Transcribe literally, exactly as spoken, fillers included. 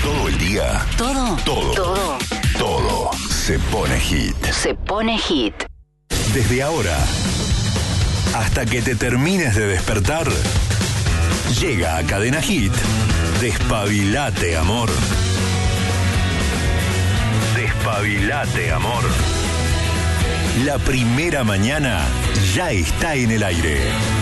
Todo el día. Todo. Todo. Todo. Todo se pone hit. Se pone hit. Desde ahora hasta que te termines de despertar, llega a Cadena Hit. Despabilate, amor. Despabilate, amor. La primera mañana ya está en el aire.